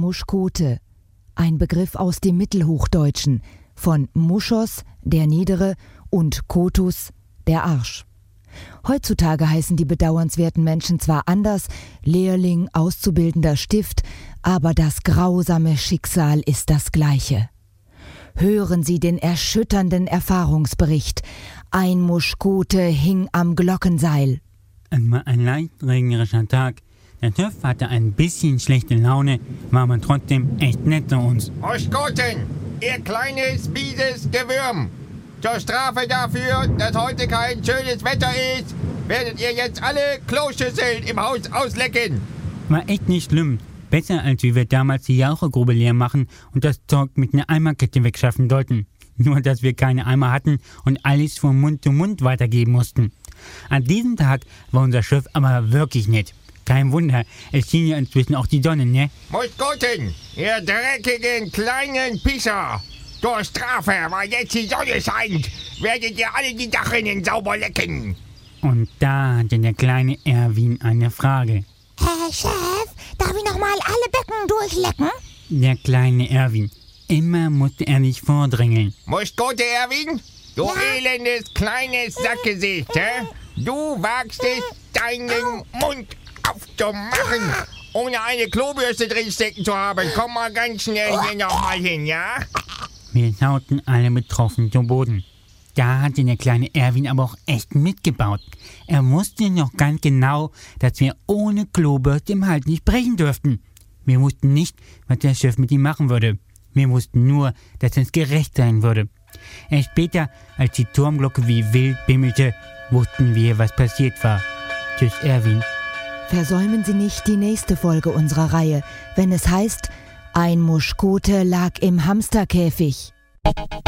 Muschkote, ein Begriff aus dem Mittelhochdeutschen, von Muschos, der Niedere, und Kotus, der Arsch. Heutzutage heißen die bedauernswerten Menschen zwar anders, Lehrling, auszubildender Stift, aber das grausame Schicksal ist das gleiche. Hören Sie den erschütternden Erfahrungsbericht. Ein Muschkote hing am Glockenseil. Es war ein leicht regnerischer Tag. Der TÜV hatte ein bisschen schlechte Laune, war aber trotzdem echt nett zu uns. Muschkoten, ihr kleines, mieses Gewürm. Zur Strafe dafür, dass heute kein schönes Wetter ist, werdet ihr jetzt alle Kloschüsseln im Haus auslecken. War echt nicht schlimm. Besser, als wie wir damals die Jauchegrube leer machen und das Zeug mit einer Eimerkette wegschaffen sollten. Nur, dass wir keine Eimer hatten und alles von Mund zu Mund weitergeben mussten. An diesem Tag war unser Schiff aber wirklich nett. Kein Wunder, es schien ja inzwischen auch die Sonne, ne? Muschkoten, ihr dreckigen kleinen Pisser. Durch Strafe, weil jetzt die Sonne scheint, werdet ihr alle die Dachrinnen sauber lecken. Und da hatte der kleine Erwin eine Frage. Herr Chef, darf ich nochmal alle Becken durchlecken? Der kleine Erwin. Immer musste er nicht vordrängeln. Muschkote, Erwin, du elendes kleines Sackgesicht, hä? Du wagst es, deinen Mund aufzumachen, ohne eine Klobürste drinstecken zu haben. Komm mal ganz schnell hier nochmal hin, ja? Wir schauten alle betroffen zu Boden. Da hatte der kleine Erwin aber auch echt mitgebaut. Er wusste noch ganz genau, dass wir ohne Klobürste im Halt nicht brechen dürften. Wir wussten nicht, was der Chef mit ihm machen würde. Wir wussten nur, dass es gerecht sein würde. Erst später, als die Turmglocke wie wild bimmelte, wussten wir, was passiert war. Tschüss, Erwin. Versäumen Sie nicht die nächste Folge unserer Reihe, wenn es heißt, ein Muschkote lag im Hamsterkäfig.